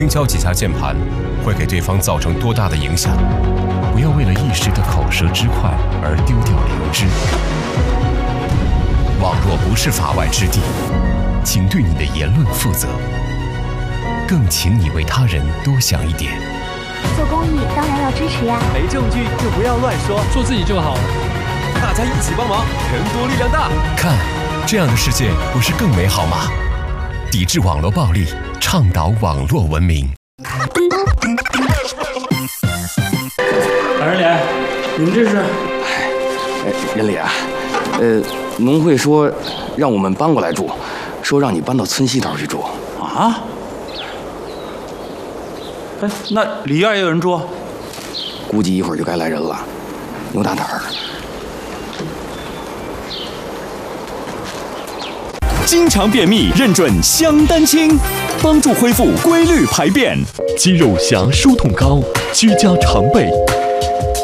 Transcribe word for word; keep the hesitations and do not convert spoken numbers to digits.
轻敲几下键盘会给对方造成多大的影响？不要为了一时的口舌之快而丢掉良知。网络不是法外之地，请对你的言论负责，更请你为他人多想一点。 做公益当然要支持呀， 没证据就不要乱说， 做自己就好了。 大家一起帮忙，成都力量大。 看，这样的世界不是更美好吗？抵制网络暴力，倡导网络文明。 老人脸，你们这是？ 哎，人脸啊，呃，农会说让我们搬过来住，说让你搬到村西头去住。 啊？哎，那里院也有人住？ 估计一会儿就该来人了。牛大胆儿。 经常便秘，认准香丹清，帮助恢复规律排便。 肌肉侠疏痛膏，居家常备。